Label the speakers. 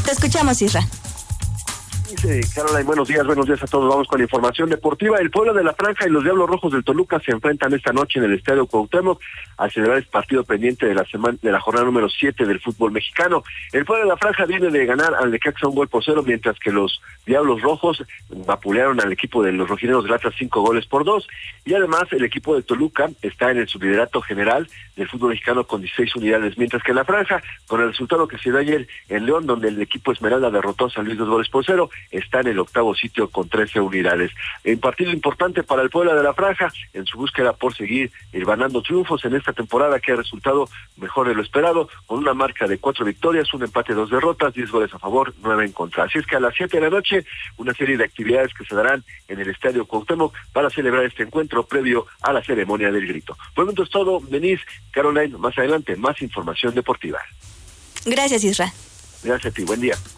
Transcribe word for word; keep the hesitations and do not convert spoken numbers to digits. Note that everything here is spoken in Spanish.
Speaker 1: Te escuchamos, Isra.
Speaker 2: Dice Caroline, buenos días, buenos días a todos. Vamos con la información deportiva. El Puebla de la Franja y los Diablos Rojos del Toluca se enfrentan esta noche en el Estadio Cuauhtémoc a celebrar este partido pendiente de la semana de la jornada número siete del fútbol mexicano. El Puebla de la Franja viene de ganar al Necaxa un gol por cero, mientras que los Diablos Rojos vapulearon al equipo de los rojineros del Atlas cinco goles por dos. Y además el equipo de Toluca está en el subliderato general del fútbol mexicano con dieciséis unidades, mientras que la Franja, con el resultado que se dio ayer en León, donde el equipo Esmeralda derrotó a San Luis dos goles por cero, está en el octavo sitio con trece unidades. En partido importante para el Puebla de la Franja, en su búsqueda por seguir ganando triunfos en esta temporada que ha resultado mejor de lo esperado, con una marca de cuatro victorias, un empate, dos derrotas, diez goles a favor, nueve en contra. Así es que a las siete de la noche, una serie de actividades que se darán en el Estadio Cuauhtémoc para celebrar este encuentro previo a la ceremonia del grito. Por el momento es todo, Denise, Caroline, más adelante, más información deportiva.
Speaker 1: Gracias, Isra.
Speaker 2: Gracias a ti, buen día.